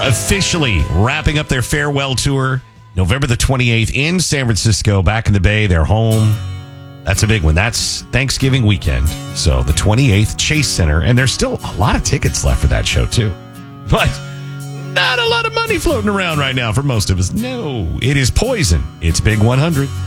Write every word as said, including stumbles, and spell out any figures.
officially wrapping up their farewell tour November the twenty-eighth in San Francisco, back in the Bay, their home. That's a big one. That's Thanksgiving weekend. So the twenty-eighth, Chase Center. And there's still a lot of tickets left for that show, too. But not a lot of money floating around right now for most of us. No, it is Poison. It's Big one hundred.